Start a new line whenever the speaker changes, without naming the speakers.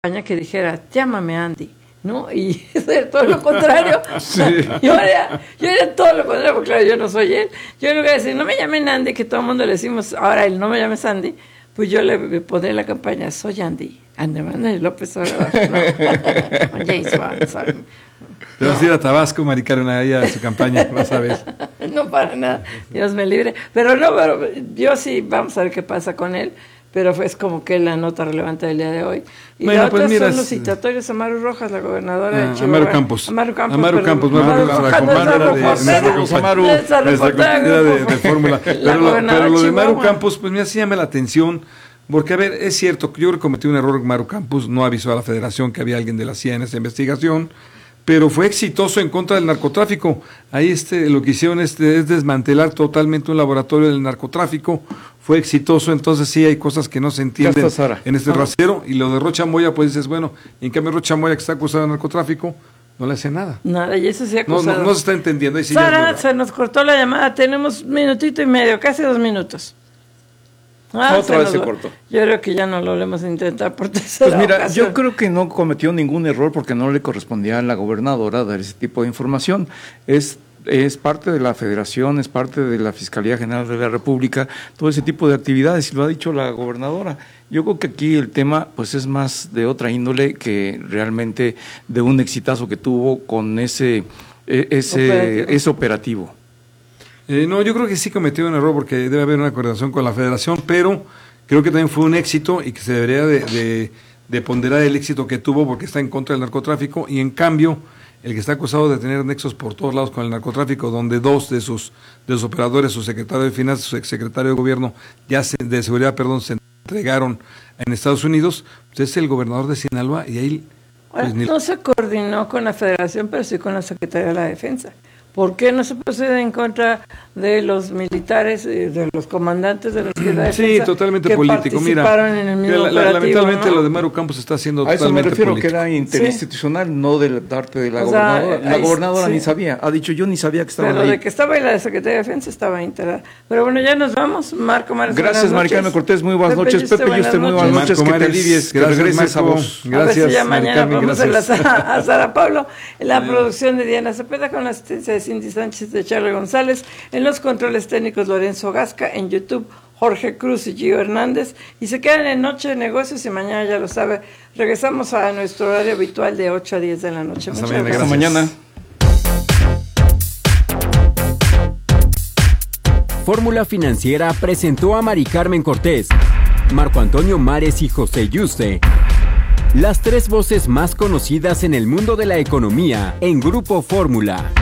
que dijera, llámame Andy, ¿no? Y era todo lo contrario.
Sí.
Yo era todo lo contrario, porque claro, yo no soy él. Yo en lugar de decir, no me llamen Andy, que todo el mundo le decimos, ahora él no me llames Andy, pues yo le pondré la campaña, soy Andy Manuel López Obrador, ¿no? James Bond, sorry.
Te vas a ir a Tabasco, Mari Carmen, ahí a su campaña, vas a ver.
No, para nada, Dios me libre. Pero yo sí, vamos a ver qué pasa con él. Pero es como que la nota relevante del día de hoy. Y
bueno,
la otra
pues mira,
son los citatorios a Maru Rojas, la gobernadora de Chihuahua.
Amaru Campos.
Amaru Campos,
Maru Rojas, de Fórmula. Pero lo de Maru Campos, pues mira, sí llama la atención. Porque, a ver, es cierto, yo creo que cometió un error Maru Campos, no avisó a la Federación que había alguien de la CIA en esta investigación, pero fue exitoso en contra del narcotráfico. Ahí lo que hicieron es desmantelar totalmente un laboratorio del narcotráfico, fue exitoso, entonces sí hay cosas que no se entienden en este rasero, y lo de Rocha Moya, pues dices, bueno, y en cambio Rocha Moya, que está acusado de narcotráfico, no le hace nada.
Nada, y eso sí acusado.
No se está entendiendo. Ahí sí
Sara, se nos cortó la llamada, tenemos 1 minutito y medio, casi 2 minutos.
Otra vez se cortó.
Yo creo que ya no lo volvemos a intentar por tercera
Pues mira,
ocasión.
yo creo que no cometió ningún error porque no le correspondía a la gobernadora dar ese tipo de información. Es parte de la Federación, es parte de la Fiscalía General de la República, todo ese tipo de actividades, y lo ha dicho la gobernadora. Yo creo que aquí el tema pues es más de otra índole que realmente de un exitazo que tuvo con ese operativo.
No, yo creo que sí cometió un error porque debe haber una coordinación con la Federación, pero creo que también fue un éxito y que se debería de ponderar el éxito que tuvo porque está en contra del narcotráfico, y en cambio el que está acusado de tener nexos por todos lados con el narcotráfico, donde 2 de sus operadores, su secretario de Finanzas, su exsecretario de Gobierno, de Seguridad, se entregaron en Estados Unidos, pues es el gobernador de Sinaloa, y ahí... Pues,
no se coordinó con la Federación, pero sí con la Secretaría de la Defensa. ¿Por qué no se procede en contra de los militares, de los comandantes de la Secretaría de Defensa?
Sí, totalmente
que
político. Mira,
participaron en el mismo operativo,
lamentablemente
¿no?
Lo de Maru Campos está siendo
a eso
totalmente
me refiero,
político.
que era interinstitucional, no de parte de la gobernadora. La gobernadora ni sabía, ha dicho, yo ni sabía que estaba ahí.
Pero de que estaba ahí la Secretaría de Defensa estaba integrada. Pero bueno, ya nos vamos. Marco Mares,
gracias, Mari Carmen Cortés, muy buenas noches. Pepe Yuste, muy buenas noches.
Marco
que
Mares,
te alivies, que
gracias,
regreses
Marco.
a vos.
Gracias,
a ver si ya mañana
Carmen,
vamos a Sara Pablo, en la producción de Diana Cepeda, con la asistencia de Cindy Sánchez, de Charlie González, en los controles técnicos Lorenzo Gasca, en YouTube Jorge Cruz y Gio Hernández, y se quedan en Noche de Negocios, y mañana, ya lo sabe, regresamos a nuestro horario habitual de 8 a 10 de la noche.
Hasta
Muchas gracias.
Hasta mañana.
Fórmula Financiera presentó a Mari Carmen Cortés, Marco Antonio Mares y José Yuste, las 3 voces más conocidas en el mundo de la economía en Grupo Fórmula.